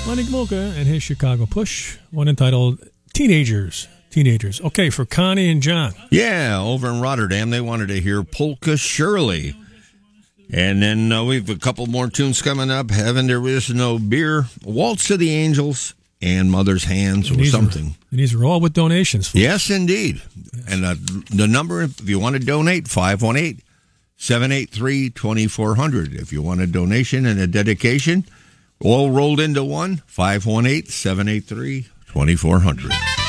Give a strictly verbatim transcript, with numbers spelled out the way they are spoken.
Lenny Gomulka and his Chicago Push, one entitled Teenagers. Teenagers. Okay, for Connie and John. Yeah, over in Rotterdam, they wanted to hear Polka Shirley. And then uh, we have a couple more tunes coming up. Heaven, There Is No Beer, Waltz to the Angels, and Mother's Hands, or something. Are, and these are all with donations. Folks. Yes, indeed. Yes. And uh, the number, if you want to donate, five one eight, seven eight three, two four zero zero. If you want a donation and a dedication, all rolled into one, five one eight, seven eight three, two four zero zero.